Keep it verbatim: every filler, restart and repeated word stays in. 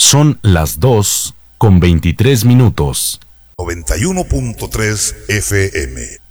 Son las dos con veintitrés minutos. noventa y uno punto tres F M.